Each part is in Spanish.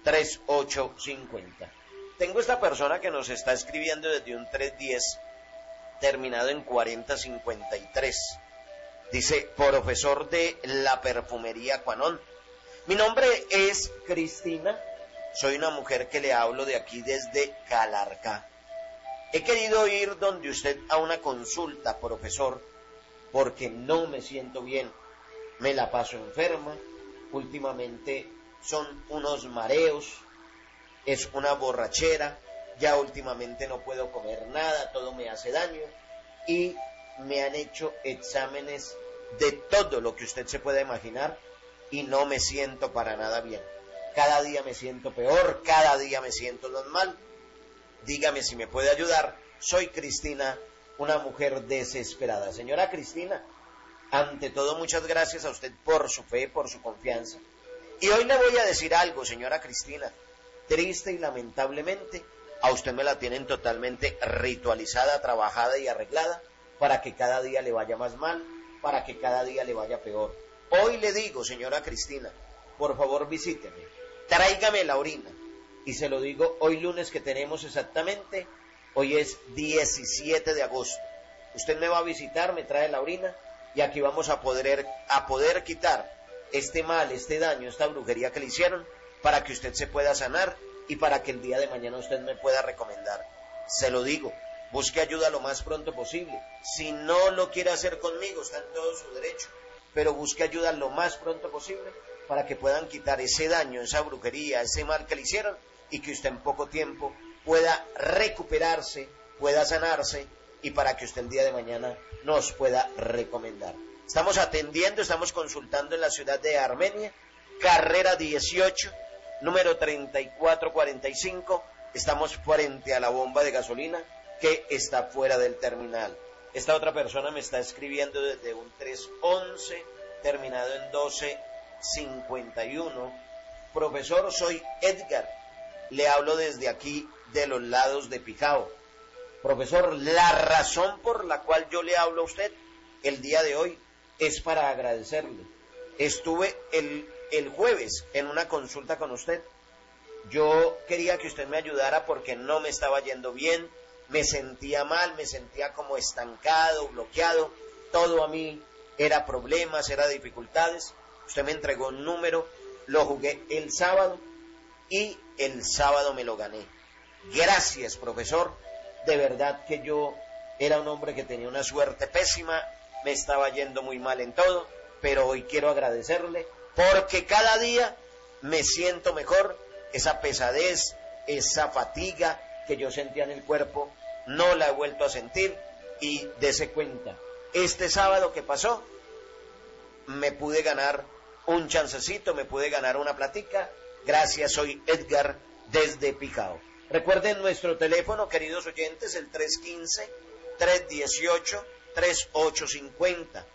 3850. Tengo esta persona que nos está escribiendo desde un 310 terminado en 4053. Dice, profesor de la perfumería Quanon. Mi nombre es Cristina, soy una mujer que le hablo de aquí desde Calarcá. He querido ir donde usted a una consulta, profesor, porque no me siento bien. Me la paso enferma, últimamente son unos mareos, es una borrachera, ya últimamente no puedo comer nada, todo me hace daño y me han hecho exámenes de todo lo que usted se pueda imaginar y no me siento para nada bien. Cada día me siento peor, cada día me siento normal. Dígame si me puede ayudar. Soy Cristina, una mujer desesperada. Señora Cristina, ante todo muchas gracias a usted por su fe, por su confianza. Y hoy le voy a decir algo, señora Cristina. Triste y lamentablemente, a usted me la tienen totalmente ritualizada, trabajada y arreglada para que cada día le vaya más mal, para que cada día le vaya peor. Hoy le digo, señora Cristina, por favor visíteme, tráigame la orina. Y se lo digo hoy lunes que tenemos exactamente, hoy es 17 de agosto. Usted me va a visitar, me trae la orina y aquí vamos a poder quitar este mal, este daño, esta brujería que le hicieron para que usted se pueda sanar y para que el día de mañana usted me pueda recomendar. Se lo digo, busque ayuda lo más pronto posible. Si no lo quiere hacer conmigo, está en todo su derecho, pero busque ayuda lo más pronto posible para que puedan quitar ese daño, esa brujería, ese mal que le hicieron y que usted en poco tiempo pueda recuperarse, pueda sanarse y para que usted el día de mañana nos pueda recomendar. Estamos atendiendo, estamos consultando en la ciudad de Armenia, carrera 18, número 3445, estamos frente a la bomba de gasolina que está fuera del terminal. Esta otra persona me está escribiendo desde un 311, terminado en 1251. Profesor, soy Edgar, le hablo desde aquí de los lados de Pijao. Profesor, la razón por la cual yo le hablo a usted el día de hoy es para agradecerle. Estuve el jueves en una consulta con usted. Yo quería que usted me ayudara porque no me estaba yendo bien, me sentía mal, me sentía como estancado, bloqueado, todo a mí era problemas, era dificultades. Usted me entregó un número, lo jugué el sábado y el sábado me lo gané. Gracias, profesor, de verdad que yo era un hombre que tenía una suerte pésima, me estaba yendo muy mal en todo, pero hoy quiero agradecerle porque cada día me siento mejor. Esa pesadez, esa fatiga que yo sentía en el cuerpo, no la he vuelto a sentir y dese cuenta, este sábado que pasó, me pude ganar un chancecito, me pude ganar una platica. Gracias, soy Edgar desde Pijao. Recuerden nuestro teléfono, queridos oyentes, el 315-318-3850.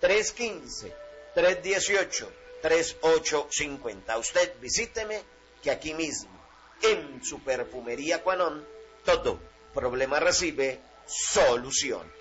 315-318-3850. Usted visíteme, que aquí mismo, en su perfumería Quanon, todo problema recibe solución.